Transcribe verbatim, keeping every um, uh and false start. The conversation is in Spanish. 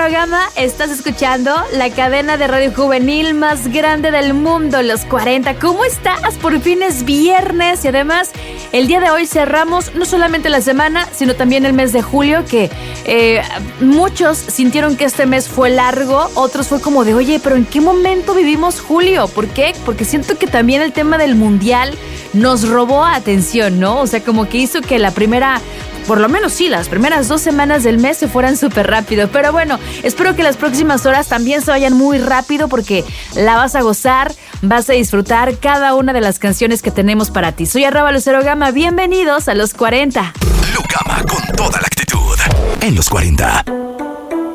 Gama, estás escuchando la cadena de radio juvenil más grande del mundo, Los cuarenta. ¿Cómo estás? Por fin es viernes y además el día de hoy cerramos no solamente la semana, sino también el mes de julio, que eh, muchos sintieron que este mes fue largo, otros fue como de, oye, pero ¿en qué momento vivimos julio? ¿Por qué? Porque siento que también el tema del mundial nos robó atención, ¿no? O sea, como que hizo que la primera... Por lo menos sí, las primeras dos semanas del mes se fueran súper rápido. Pero bueno, espero que las próximas horas también se vayan muy rápido porque la vas a gozar, vas a disfrutar cada una de las canciones que tenemos para ti. Soy arroba Lucero Gama, bienvenidos a Los cuarenta. Lu Gama con toda la actitud en Los cuarenta.